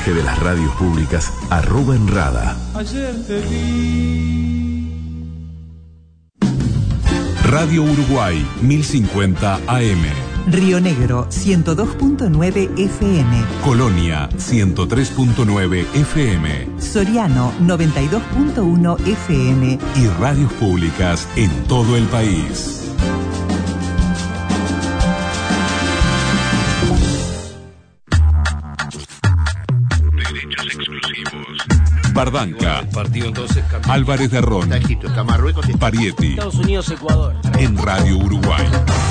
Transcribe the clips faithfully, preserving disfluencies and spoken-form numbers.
mensaje de las radios públicas arroba en Rada. Ayer te vi. Radio Uruguay mil cincuenta A M. Río Negro ciento dos punto nueve F M. Colonia ciento tres punto nueve F M. Soriano noventa y dos punto uno F M. Y radios públicas en todo el país. Bardanca, partido entonces, Álvarez de Ron, Parietti, Estados Unidos, Ecuador, en Radio Uruguay.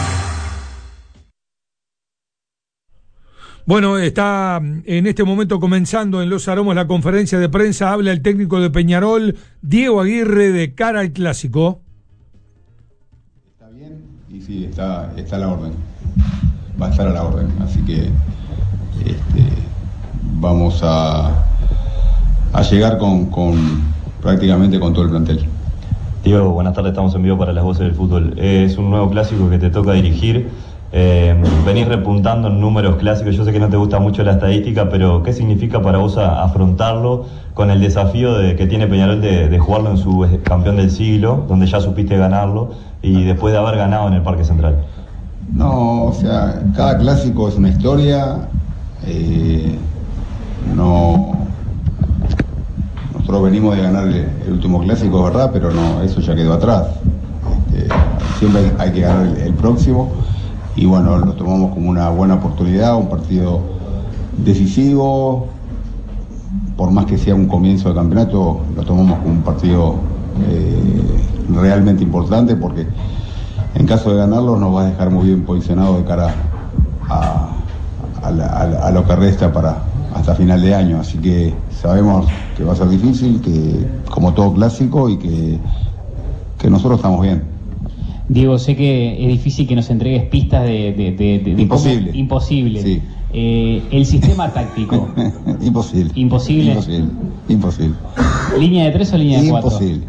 Bueno, está en este momento comenzando en Los Aromos la conferencia de prensa. Habla el técnico de Peñarol, Diego Aguirre, de cara al clásico. Está bien y sí, está, está a la orden. Va a estar a la orden. Así que este, vamos a, a llegar con, con prácticamente con todo el plantel. Diego, buenas tardes, estamos en vivo para Las Voces del Fútbol. Es un nuevo clásico que te toca dirigir. Eh, venís repuntando en números clásicos. Yo sé que no te gusta mucho la estadística, pero ¿qué significa para vos a, afrontarlo con el desafío de, que tiene Peñarol de, de jugarlo en su campeón del siglo, donde ya supiste ganarlo, y después de haber ganado en el Parque Central? No, o sea, cada clásico es una historia. Eh, no, nosotros venimos de ganar el, el último clásico, ¿verdad? Pero no, eso ya quedó atrás. Este, siempre hay, hay que ganar el, el próximo. Y bueno, lo tomamos como una buena oportunidad, un partido decisivo, por más que sea un comienzo de campeonato, lo tomamos como un partido eh, realmente importante, porque en caso de ganarlo nos va a dejar muy bien posicionado de cara a, a, la, a, la, a lo que resta para hasta final de año. Así que sabemos que va a ser difícil, que como todo clásico, y que, que nosotros estamos bien. Diego, sé que es difícil que nos entregues pistas de... de, de, de, de imposible. Cómo, imposible. Sí. Eh, el sistema táctico. Imposible. Imposible. Imposible. Imposible. ¿Línea de tres o línea de cuatro? Imposible.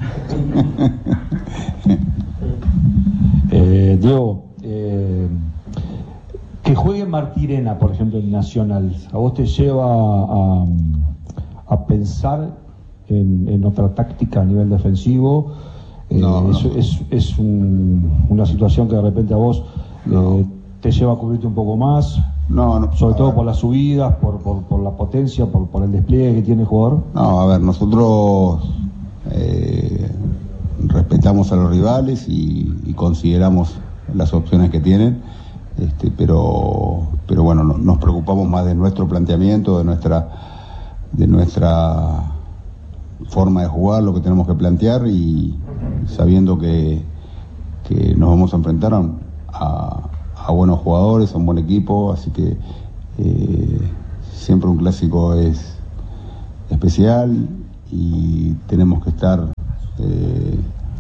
eh, Diego, eh, que juegue Martirena, por ejemplo, en Nacional, ¿a vos te lleva a, a pensar en, en otra táctica a nivel defensivo? No, eh, no. Es, es, es un, una situación que de repente a vos no. eh, te lleva a cubrirte un poco más, no, no, sobre todo ver. por las subidas, por, por, por la potencia, por, por el despliegue que tiene el jugador. No, a ver, nosotros eh, respetamos a los rivales y, y consideramos las opciones que tienen, este, pero, pero bueno, no, nos preocupamos más de nuestro planteamiento, de nuestra, de nuestra forma de jugar, lo que tenemos que plantear, y sabiendo que, que nos vamos a enfrentar a, a, a buenos jugadores, a un buen equipo, así que eh, siempre un clásico es especial y tenemos que estar eh,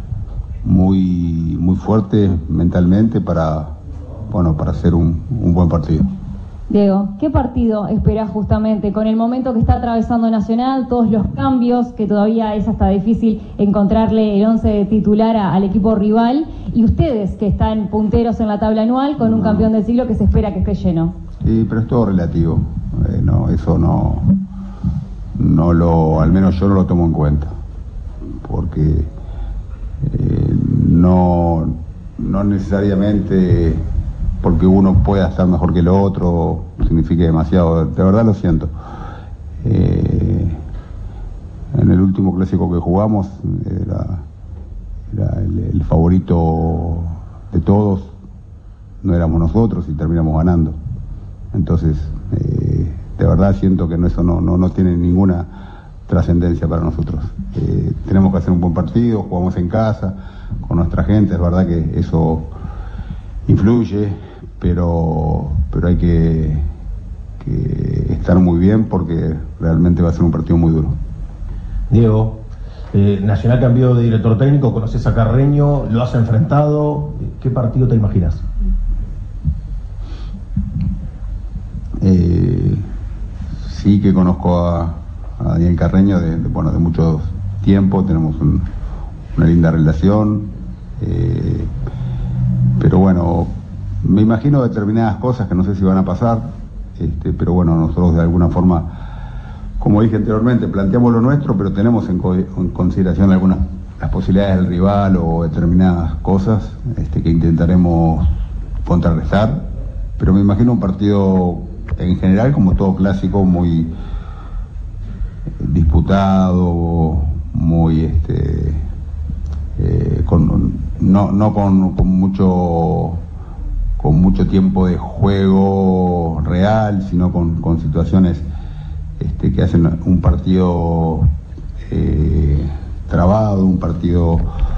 muy, muy fuertes mentalmente para, bueno, para hacer un, un buen partido. Diego, ¿qué partido esperás justamente con el momento que está atravesando Nacional, todos los cambios, que todavía es hasta difícil encontrarle el once titular a, al equipo rival, y ustedes que están punteros en la tabla anual con un no. campeón del siglo que se espera que esté lleno? Sí, pero es todo relativo, eh, no, eso no, no lo, al menos yo no lo tomo en cuenta, porque eh, no, no necesariamente porque uno pueda estar mejor que el otro significa demasiado, de verdad lo siento. Eh, en el último clásico que jugamos era, era el, el favorito de todos, no éramos nosotros y terminamos ganando. Entonces, eh, de verdad siento que no, eso no, no, no tiene ninguna trascendencia para nosotros. Eh, tenemos que hacer un buen partido, jugamos en casa, con nuestra gente, es verdad que eso influye, pero, pero hay que, que estar muy bien porque realmente va a ser un partido muy duro. Diego, eh, Nacional cambió de director técnico, conoces a Carreño, lo has enfrentado, ¿qué partido te imaginas? Eh, sí que conozco a, a Daniel Carreño de, de, bueno, de mucho tiempo, tenemos un, una linda relación, eh, pero bueno, me imagino determinadas cosas que no sé si van a pasar, este, pero bueno, nosotros de alguna forma como dije anteriormente, planteamos lo nuestro, pero tenemos en, co en consideración algunas las posibilidades del rival o determinadas cosas este, que intentaremos contrarrestar, pero me imagino un partido en general, como todo clásico, muy disputado, muy este eh, con, no, no con, con mucho con mucho tiempo de juego real, sino con, con situaciones este, que hacen un partido eh, trabado, un partido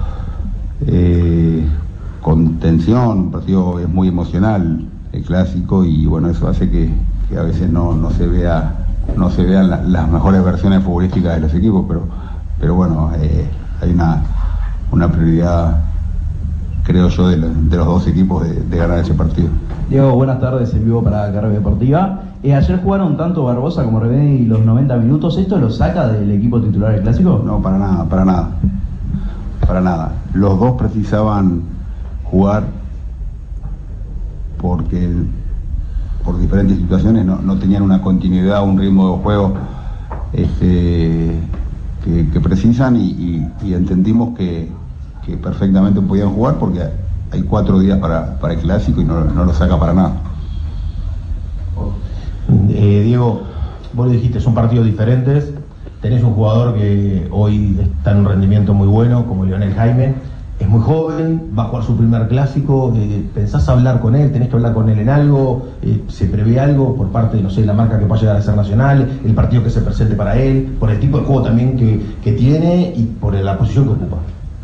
eh, con tensión, un partido es muy emocional, el clásico, y bueno, eso hace que, que a veces no, no se vea no se vean la, las mejores versiones futbolísticas de los equipos, pero pero bueno, eh, hay una, una prioridad, creo yo, de, lo, de los dos equipos de, de ganar ese partido. Diego, buenas tardes, en vivo para Carrera Deportiva. Eh, ayer jugaron tanto Barbosa como Rebetti los noventa minutos. ¿Esto lo saca del equipo titular del clásico? No, para nada, para nada. Para nada. Los dos precisaban jugar porque por diferentes situaciones no, no tenían una continuidad, un ritmo de juego este, que, que precisan, y, y, y entendimos que, que perfectamente podían jugar porque hay cuatro días para, para el clásico y no, no lo saca para nada. Eh, Diego, vos lo dijiste, son partidos diferentes, tenés un jugador que hoy está en un rendimiento muy bueno como Lionel Jaime, es muy joven, va a jugar su primer clásico, eh, ¿pensás hablar con él? ¿Tenés que hablar con él en algo? Eh, ¿Se prevé algo por parte de, no sé, la marca que pueda llegar a ser Nacional, el partido que se presente para él, por el tipo de juego también que, que tiene y por la posición que ocupa?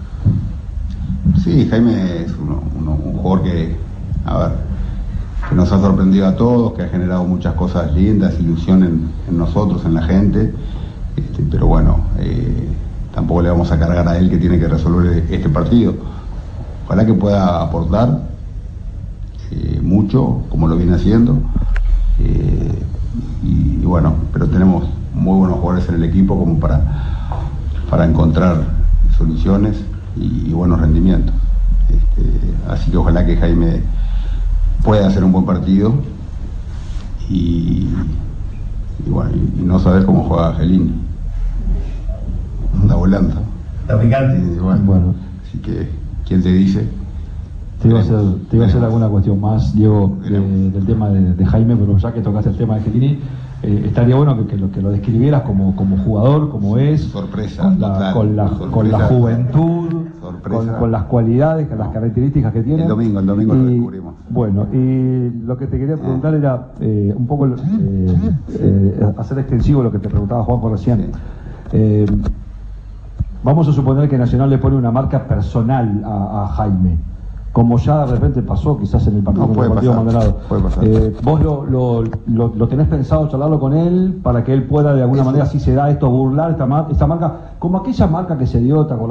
Sí, Jaime es uno, uno, un jugador que, a ver, que nos ha sorprendido a todos, que ha generado muchas cosas lindas, ilusión en, en nosotros, en la gente, este, pero bueno, eh, tampoco le vamos a cargar a él que tiene que resolver este partido. Ojalá que pueda aportar eh, mucho, como lo viene haciendo, eh, y, y bueno, pero tenemos muy buenos jugadores en el equipo como para, para encontrar soluciones y, y buenos rendimientos. Este, así que ojalá que Jaime pueda hacer un buen partido y, y bueno, y, y no saber cómo juega Angelini. Anda volando. Está picante. Y, bueno, bueno, así que, ¿quién te dice? Te iba a hacer, te iba a hacer alguna cuestión más, Diego, de, del tema de, de Jaime, pero ya que tocaste el tema de Angelini, eh, estaría bueno que, que, lo, que lo describieras como, como jugador, como es, sorpresa, con la, total, con la, sorpresa, con la juventud, con, con las cualidades, con las características que tiene. El domingo, el domingo y, lo descubrimos. Bueno, y lo que te quería preguntar era eh, un poco eh, eh, hacer extensivo lo que te preguntaba Juanjo recién. Sí. Eh, vamos a suponer que Nacional le pone una marca personal a, a Jaime, como ya de repente pasó quizás en el partido, no, con el partido Maldonado. Puede pasar. Eh, ¿Vos lo, lo, lo, lo tenés pensado charlarlo con él para que él pueda de alguna Eso. manera, si se da esto, burlar esta, esta marca, como aquella marca que se dio, ¿te acordás?